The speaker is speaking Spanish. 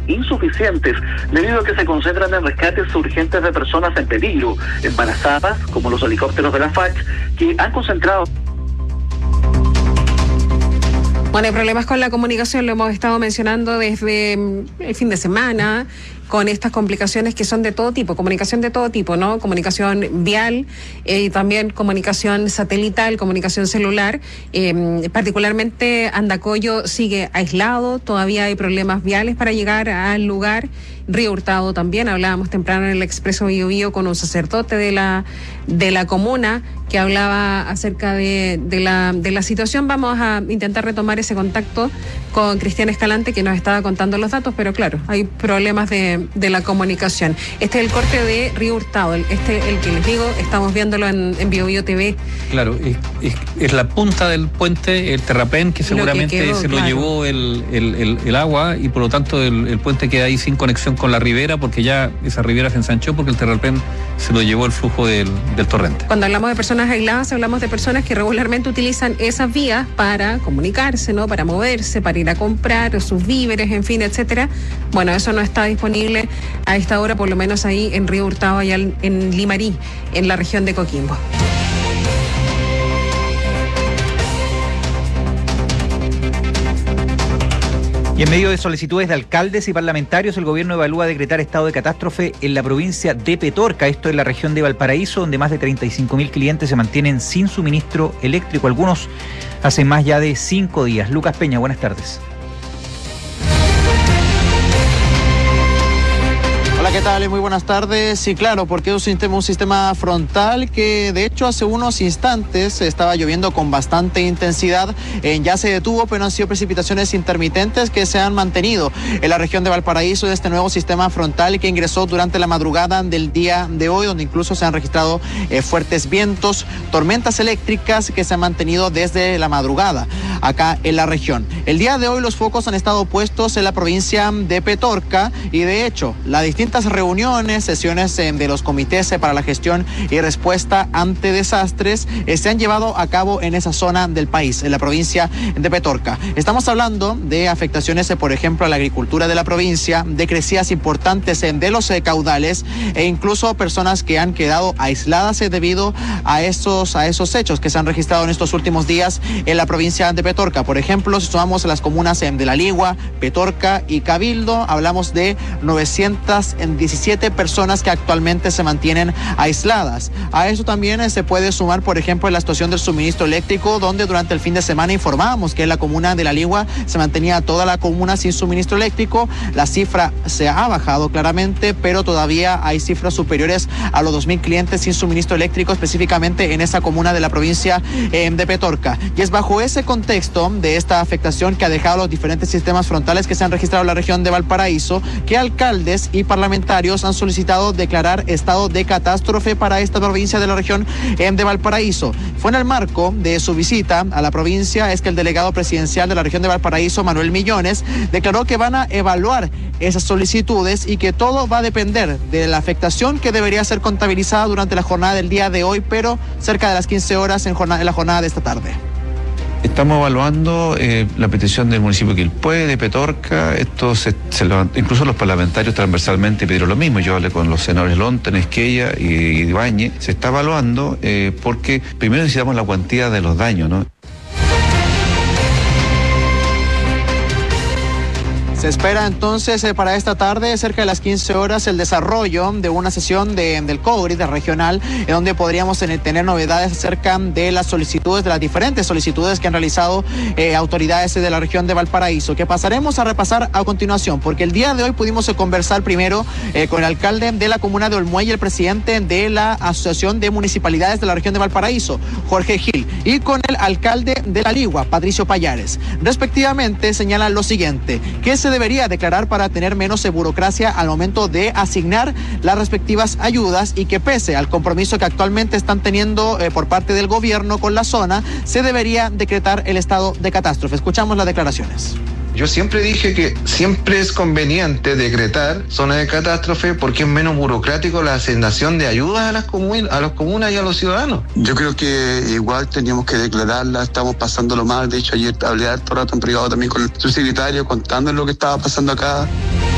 insuficientes debido a que se concentran en rescates urgentes de personas en peligro, embarazadas, como los helicópteros de la FACH, que han concentrado. Bueno, hay problemas con la comunicación, lo hemos estado mencionando desde el fin de semana, con estas complicaciones que son de todo tipo, comunicación de todo tipo, ¿no? Comunicación vial, también comunicación satelital, comunicación celular. Particularmente Andacollo sigue aislado, todavía hay problemas viales para llegar al lugar. Río Hurtado también, hablábamos temprano en el Expreso Bío Bío con un sacerdote de la comuna que hablaba acerca de la situación. Vamos a intentar retomar ese contacto con Cristian Escalante, que nos estaba contando los datos, pero claro, hay problemas de la comunicación. Este es el corte de Río Hurtado, el que les digo, estamos viéndolo en Bío Bío TV. Claro, es la punta del puente, el terraplén, que seguramente que quedó, lo llevó el agua, y por lo tanto el puente queda ahí sin conexión con la ribera, porque ya esa ribera se ensanchó porque el terraplén se lo llevó el flujo del torrente. Cuando hablamos de personas aisladas, hablamos de personas que regularmente utilizan esas vías para comunicarse, ¿no? Para moverse, para ir a comprar sus víveres, en fin, etcétera. Bueno, eso no está disponible a esta hora, por lo menos ahí en Río Hurtado, allá en Limarí, en la región de Coquimbo. Y en medio de solicitudes de alcaldes y parlamentarios, el gobierno evalúa decretar estado de catástrofe en la provincia de Petorca, esto en la región de Valparaíso, donde más de 35.000 clientes se mantienen sin suministro eléctrico, algunos hace más ya de 5 días. Lucas Peña, buenas tardes. Hola, ¿qué tal? Muy buenas tardes. Sí, claro, porque es un sistema frontal que de hecho hace unos instantes estaba lloviendo con bastante intensidad. Ya se detuvo, pero han sido precipitaciones intermitentes que se han mantenido en la región de Valparaíso de este nuevo sistema frontal que ingresó durante la madrugada del día de hoy, donde incluso se han registrado fuertes vientos, tormentas eléctricas que se han mantenido desde la madrugada acá en la región. El día de hoy los focos han estado puestos en la provincia de Petorca y de hecho las distintas reuniones, sesiones de los comités para la gestión y respuesta ante desastres se han llevado a cabo en esa zona del país, en la provincia de Petorca. Estamos hablando de afectaciones, por ejemplo, a la agricultura de la provincia, de crecidas importantes de los caudales e incluso personas que han quedado aisladas debido a esos hechos que se han registrado en estos últimos días en la provincia de Petorca. Por ejemplo, si sumamos las comunas de La Ligua, Petorca y Cabildo, hablamos de 917 personas que actualmente se mantienen aisladas. A eso también se puede sumar, por ejemplo, la situación del suministro eléctrico, donde durante el fin de semana informábamos que en la comuna de La Ligua se mantenía toda la comuna sin suministro eléctrico. La cifra se ha bajado claramente, pero todavía hay cifras superiores a los 2.000 clientes sin suministro eléctrico, específicamente en esa comuna de la provincia de Petorca. Y es bajo ese contexto de esta afectación que ha dejado los diferentes sistemas frontales que se han registrado en la región de Valparaíso, que alcaldes y parlamentarios han solicitado declarar estado de catástrofe para esta provincia de la región de Valparaíso. Fue en el marco de su visita a la provincia es que el delegado presidencial de la región de Valparaíso, Manuel Millones, declaró que van a evaluar esas solicitudes y que todo va a depender de la afectación que debería ser contabilizada durante la jornada del día de hoy, pero cerca de las 15 horas en la jornada de esta tarde. Estamos evaluando la petición del municipio de Quilpué, de Petorca. Esto incluso los parlamentarios transversalmente pidieron lo mismo. Yo hablé con los senadores Lonten, Esquella y Ibáñez. Se está evaluando porque primero necesitamos la cuantía de los daños, ¿no? Se espera entonces para esta tarde, cerca de las 15 horas, el desarrollo de una sesión del COGRI, de regional, en donde podríamos tener novedades acerca de las solicitudes, de las diferentes solicitudes que han realizado autoridades de la región de Valparaíso, que pasaremos a repasar a continuación, porque el día de hoy pudimos conversar primero con el alcalde de la comuna de Olmué y el presidente de la Asociación de Municipalidades de la región de Valparaíso, Jorge Gil, y con el alcalde de La Ligua, Patricio Payares. Respectivamente, señalan lo siguiente, que se debería declarar para tener menos burocracia al momento de asignar las respectivas ayudas y que pese al compromiso que actualmente están teniendo por parte del gobierno con la zona, se debería decretar el estado de catástrofe. Escuchamos las declaraciones. Yo siempre dije que siempre es conveniente decretar zona de catástrofe porque es menos burocrático la asignación de ayudas a las comunas y a los ciudadanos. Yo creo que igual teníamos que declararla, estamos pasándolo mal. De hecho, ayer hablé harto rato en privado también con el subsecretario contando lo que estaba pasando acá.